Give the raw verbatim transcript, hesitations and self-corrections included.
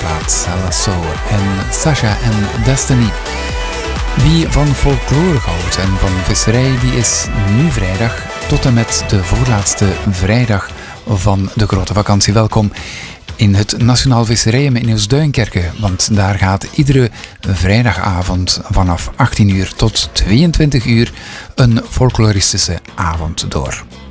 plaat, Lasso en Sasha en Destiny. Wie van folklore houdt en van visserij, die is nu vrijdag tot en met de voorlaatste vrijdag van de grote vakantie welkom in het Nationaal Visserijen in Oostduinkerke, want daar gaat iedere vrijdagavond vanaf achttien uur tot tweeëntwintig uur een folkloristische avond door.